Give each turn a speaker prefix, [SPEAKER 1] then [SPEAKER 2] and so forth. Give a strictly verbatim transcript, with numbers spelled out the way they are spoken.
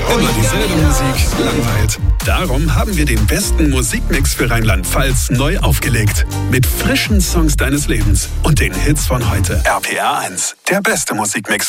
[SPEAKER 1] Immer dieselbe Musik langweilt. Darum haben wir den besten Musikmix für Rheinland-Pfalz neu aufgelegt. Mit frischen Songs deines Lebens und den Hits von heute. R P R eins, der beste Musikmix.